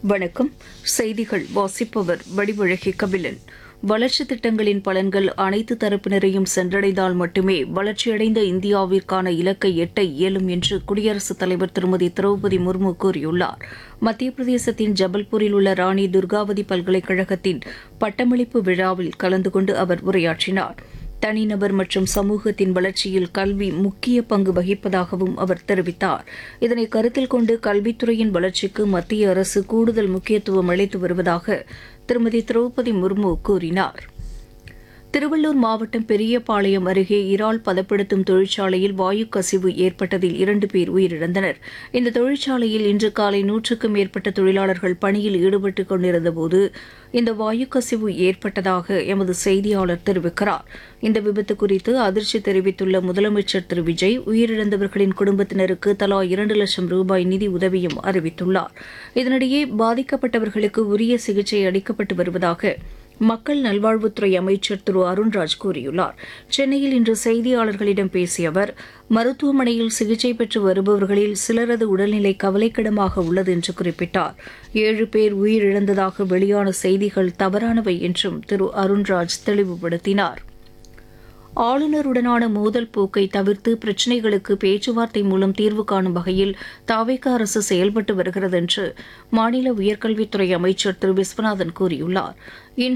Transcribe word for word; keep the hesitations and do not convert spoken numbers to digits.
வணக்கம். செய்திகள் வாசிப்பவர் வடிவழகி கபிலன். வளர்ச்சித் திட்டங்களின் பலன்கள் அனைத்து தரப்பினரையும் சென்றடைந்தால் மட்டுமே வளர்ச்சியடைந்த இந்தியாவிற்கான இலக்கை எட்ட இயலும் என்று குடியரசுத் தலைவர் திருமதி திரௌபதி முர்மு கூறியுள்ளார். மத்திய பிரதேசத்தின் ஜபல்பூரில் உள்ள ராணி துர்காவதி பல்கலைக்கழகத்தின் பட்டமளிப்பு விழாவில் கலந்து கொண்டு அவர் உரையாற்றினார். தனிநபர் மற்றும் சமூகத்தின் வளர்ச்சியில் கல்வி முக்கிய பங்கு வகிப்பதாகவும் அவர் தெரிவித்தார். இதனை கருத்தில் கொண்டு கல்வித்துறையின் வளர்ச்சிக்கு மத்திய அரசு கூடுதல் முக்கியத்துவம் அளித்து வருவதாக திருமதி திரௌபதி முர்மு கூறினார். திருவள்ளூர் மாவட்டம் பெரியபாளையம் அருகே இறால் பதப்படுத்தும் தொழிற்சாலையில் வாயு கசிவு ஏற்பட்டதில் இரண்டு பேர் உயிரிழந்தனர். இந்த தொழிற்சாலையில் இன்று காலை நூற்றுக்கும் மேற்பட்ட தொழிலாளர்கள் பணியில் ஈடுபட்டுக் கொண்டிருந்தபோது இந்த வாயு கசிவு ஏற்பட்டதாக எமது செய்தியாளர் தெரிவிக்கிறார். இந்த விபத்து குறித்து அதிர்ச்சி தெரிவித்துள்ள முதலமைச்சர் திரு விஜய் உயிரிழந்தவர்களின் குடும்பத்தினருக்கு தலா இரண்டு லட்சம் ரூபாய் நிதி உதவியும் அறிவித்துள்ளார். இதனிடையே பாதிக்கப்பட்டவர்களுக்கு உரிய சிகிச்சை அளிக்கப்பட்டு வருவதாக மக்கள் நல்வாழ்வுத்துறை அமைச்சர் திரு அருண்ராஜ் கூறியுள்ளார். சென்னையில் இன்று செய்தியாளர்களிடம் பேசிய அவர், மருத்துவமனையில் சிகிச்சை பெற்று வருபவர்களில் சிலரது உடல்நிலை கவலைக்கிடமாக உள்ளது என்று குறிப்பிட்டார். ஏழு பேர் உயிரிழந்ததாக வெளியான செய்திகள் தவறானவை என்றும் திரு அருண்ராஜ் தெளிவுபடுத்தினார். ஆளுநருடனான மோதல் போக்கை தவிர்த்து பிரச்சினைகளுக்கு பேச்சுவார்த்தை மூலம் தீர்வு காணும் வகையில் தாவேகா அரசு செயல்பட்டு வருகிறது என்று மாநில உயர்கல்வித்துறை அமைச்சர் திரு விஸ்வநாதன் கூறியுள்ளார்.